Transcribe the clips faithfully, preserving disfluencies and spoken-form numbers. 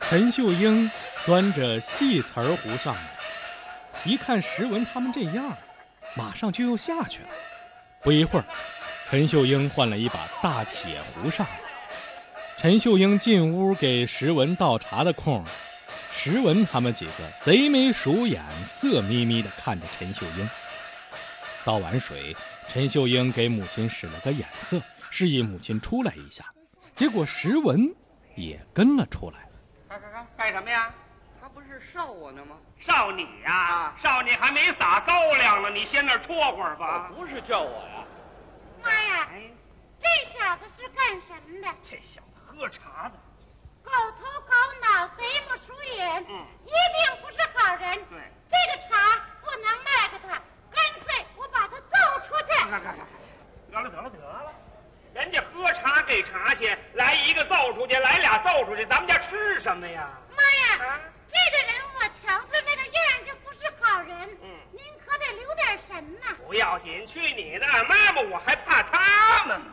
陈秀英端着细瓷儿壶上来，一看石文他们这样，马上就又下去了。不一会儿，陈秀英换了一把大铁壶上来。陈秀英进屋给石文倒茶的空，石文他们几个贼眉鼠眼、色眯眯地看着陈秀英。倒完水，陈秀英给母亲使了个眼色，示意母亲出来一下。结果石文也跟了出来。 干干干干什么呀？ 他不是烧我呢吗？ 烧你呀、 啊！ 烧你还没撒高粱呢，你先那儿戳会儿吧。 不是叫我呀。 妈呀， 哎， 这小子是干什么的？ 这小子喝茶的。 狗头狗脑，贼不鼠眼， 嗯， 一定不是好人。 对， 这个茶不能卖给他，干脆我把他揍出去。 干干干，得了得了得了，人家喝茶给茶去，来一个揍出去，来俩揍出去，咱们家吃什么呀？ 妈呀， 啊这个人我瞧他那个样就不是好人。 嗯， 您可得留点神呐。 不要紧，去你的！妈妈，我还怕他们吗？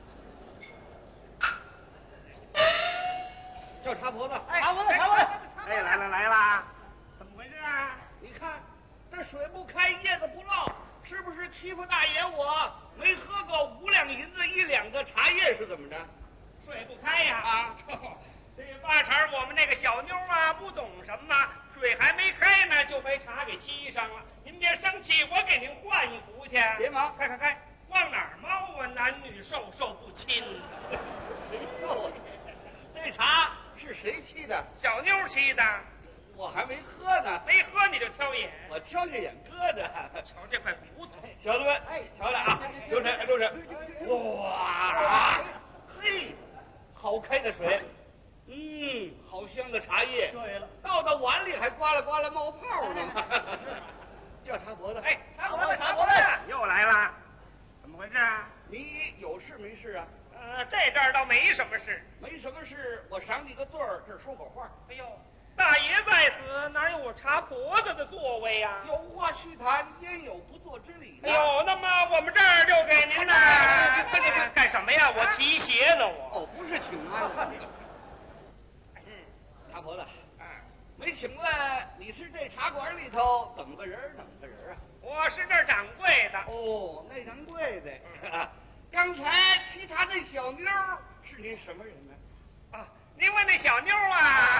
叫茶婆子， 哎茶婆子，茶婆子， 哎，来了来了，怎么回事啊？ 你看这水不开，叶子不漏，是不是欺负大爷我？没喝够五两银子一两个茶叶是怎么着？ 水不开呀！ 啊， 这八成我们那个小妞啊，不懂什么，水还没开呢，就被茶给沏上了。您别生气，我给您换一壶去。 别忙， 开开开，往哪儿猫啊？男女授受不亲。 哎呦，这茶是谁沏的？ 小妞沏的， 我还没喝呢， 没喝你就挑眼。 我挑下眼搁着。 瞧这块骨头， 小子们，哎，瞧着啊，留神，留神。哇，嘿，好开的水，嗯，好香的茶叶。对了，倒到碗里还呱啦呱啦冒泡呢。叫茶婆子， 哎， 茶婆子，茶婆子， 又来了，怎么回事啊？ 你有事没事啊？ 呃，这阵儿倒没什么事。 没什么事，我赏你个罪儿，这儿说会儿话。 哎呦，大爷在此，哪有我茶婆子的座位呀、 有话细谈，焉有不做之理呢？ 哎呦，那么我们这儿就给您呢。干干什么呀？我提鞋呢，我。 哦，不是请安。 嗯， 茶婆子， 啊， 没请问你是这茶馆里头怎么个人儿？怎么个人儿啊？ 我是这儿掌柜的。 哦，那掌柜的。刚才沏茶那小妞儿是您什么人呢？ 啊，您问那小妞啊？